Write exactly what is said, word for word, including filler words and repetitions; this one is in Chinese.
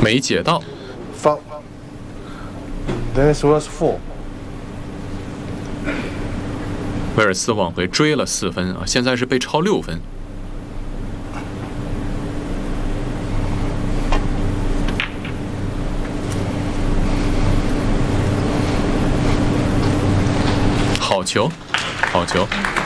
没解到。 Foul. This was four. 威尔斯往回追了四分啊，现在是被超六分。好球，好球！